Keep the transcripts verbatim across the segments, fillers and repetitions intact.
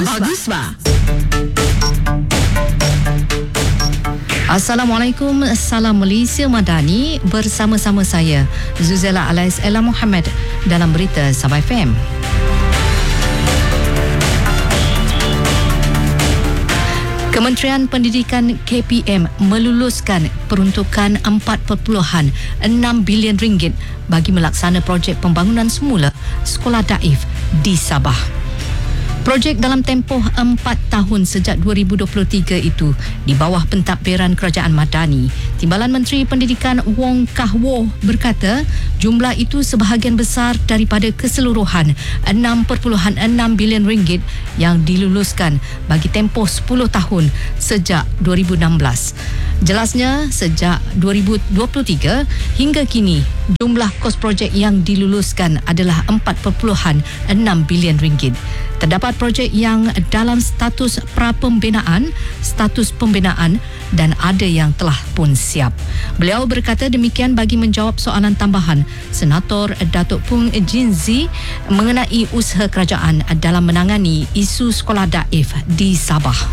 Bagus, Bagus ba? Assalamualaikum, salam Malaysia Madani. Bersama-sama saya Zuzela Alais Ella Muhammad dalam berita Sabah F M. Kementerian Pendidikan K P M meluluskan peruntukan empat perpuluhan enam bilion ringgit bagi melaksana projek pembangunan semula sekolah daif di Sabah. Projek dalam tempoh empat tahun sejak dua ribu dua puluh tiga itu di bawah pentadbiran Kerajaan Madani. Timbalan Menteri Pendidikan Wong Kah Woh berkata jumlah itu sebahagian besar daripada keseluruhan enam perpuluhan enam bilion ringgit yang diluluskan bagi tempoh sepuluh tahun sejak dua ribu enam belas. Jelasnya, sejak dua ribu dua puluh tiga hingga kini, jumlah kos projek yang diluluskan adalah empat perpuluhan enam bilion ringgit. Terdapat projek yang dalam status pra-pembinaan, status pembinaan dan ada yang telah pun siap. Beliau berkata demikian bagi menjawab soalan tambahan Senator Datuk Pung Jin Zee mengenai usaha kerajaan dalam menangani isu sekolah daif di Sabah.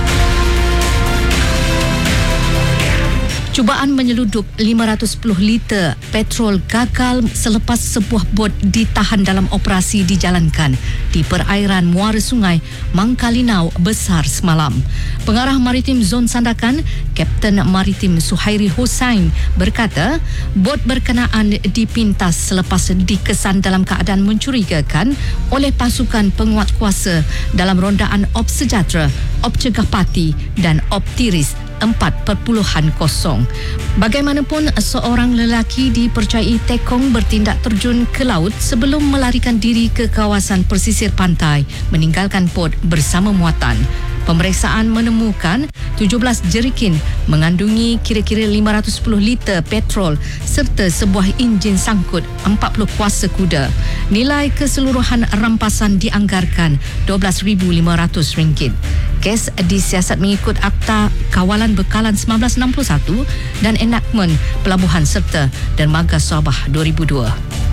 Cubaan menyeludup lima ratus sepuluh liter petrol gagal selepas sebuah bot ditahan dalam operasi dijalankan di perairan muara sungai Mangkalinau Besar semalam. Pengarah Maritim Zon Sandakan, Kapten Maritim Suhairi Hossain berkata, bot berkenaan dipintas selepas dikesan dalam keadaan mencurigakan oleh pasukan penguat kuasa dalam rondaan Op Sejahtera, Op Cegah Parti dan Op Tiris empat perpuluhan kosong. Bagaimanapun, seorang lelaki dipercayai tekong bertindak terjun ke laut sebelum melarikan diri ke kawasan pesisir pantai, meninggalkan bot bersama muatan. Pemeriksaan menemukan tujuh belas jerikin mengandungi kira-kira lima ratus sepuluh liter petrol serta sebuah enjin sangkut empat puluh kuasa kuda. Nilai keseluruhan rampasan dianggarkan dua belas ribu lima ratus ringgit. Kes disiasat mengikut Akta Kawalan Bekalan seribu sembilan ratus enam puluh satu dan Enakmen Pelabuhan serta Dermaga Sabah dua ribu dua.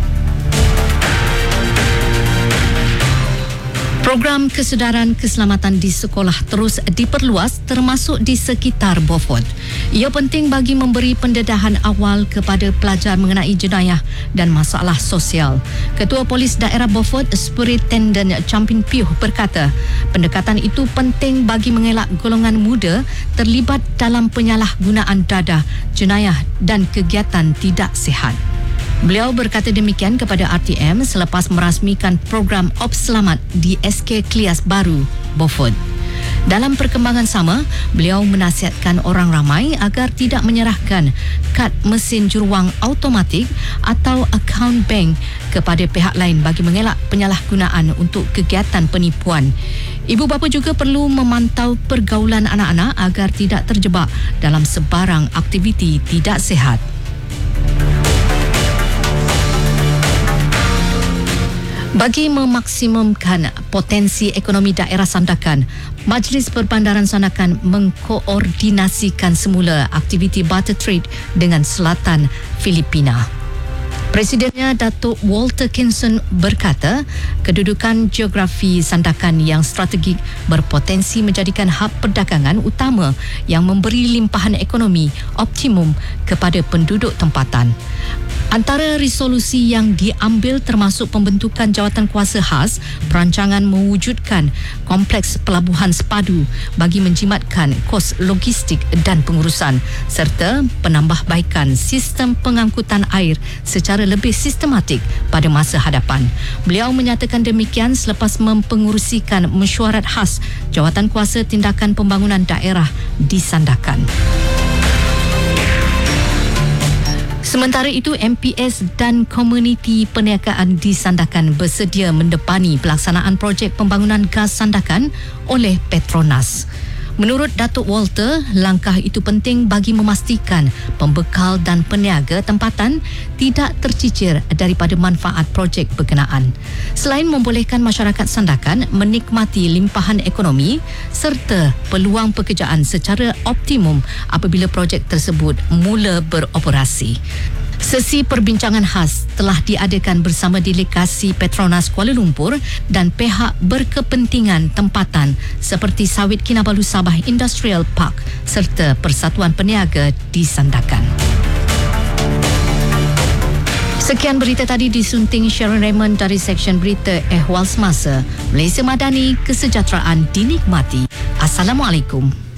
Program kesedaran keselamatan di sekolah terus diperluas termasuk di sekitar Beaufort. Ia penting bagi memberi pendedahan awal kepada pelajar mengenai jenayah dan masalah sosial. Ketua Polis Daerah Beaufort, Superintendent Champin Piuh berkata, pendekatan itu penting bagi mengelak golongan muda terlibat dalam penyalahgunaan dadah, jenayah dan kegiatan tidak sihat. Beliau berkata demikian kepada R T M selepas merasmikan program Ops Selamat di S K Klias Baru, Beaufort. Dalam perkembangan sama, beliau menasihatkan orang ramai agar tidak menyerahkan kad mesin juruang automatik atau akaun bank kepada pihak lain bagi mengelak penyalahgunaan untuk kegiatan penipuan. Ibu bapa juga perlu memantau pergaulan anak-anak agar tidak terjebak dalam sebarang aktiviti tidak sihat. Bagi memaksimumkan potensi ekonomi daerah Sandakan, Majlis Perbandaran Sandakan mengkoordinasikan semula aktiviti barter trade dengan selatan Filipina. Presidennya Datuk Walter Kinson berkata, kedudukan geografi Sandakan yang strategik berpotensi menjadikan hub perdagangan utama yang memberi limpahan ekonomi optimum kepada penduduk tempatan. Antara resolusi yang diambil termasuk pembentukan jawatan kuasa khas, perancangan mewujudkan kompleks pelabuhan sepadu bagi menjimatkan kos logistik dan pengurusan serta penambahbaikan sistem pengangkutan air secara lebih sistematik pada masa hadapan. Beliau menyatakan demikian selepas mempengerusikan mesyuarat khas Jawatan Kuasa Tindakan Pembangunan Daerah di Sandakan. Sementara itu, M P S dan komuniti perniagaan di Sandakan bersedia mendepani pelaksanaan projek pembangunan gas Sandakan oleh Petronas. Menurut Datuk Walter, langkah itu penting bagi memastikan pembekal dan peniaga tempatan tidak tercicir daripada manfaat projek berkenaan. Selain membolehkan masyarakat Sandakan menikmati limpahan ekonomi serta peluang pekerjaan secara optimum apabila projek tersebut mula beroperasi. Sesi perbincangan khas telah diadakan bersama delegasi Petronas Kuala Lumpur dan pihak berkepentingan tempatan seperti Sawit Kinabalu Sabah Industrial Park serta Persatuan Peniaga di Sandakan. Sekian berita tadi disunting Sharon Raymond dari Seksyen Berita Ehwal Semasa. Malaysia Madani, kesejahteraan dinikmati. Assalamualaikum.